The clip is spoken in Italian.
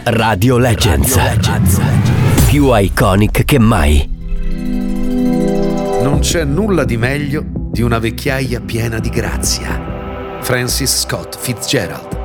Radio Legends. Più iconic che mai. Non c'è nulla di meglio di una vecchiaia piena di grazia. Francis Scott Fitzgerald.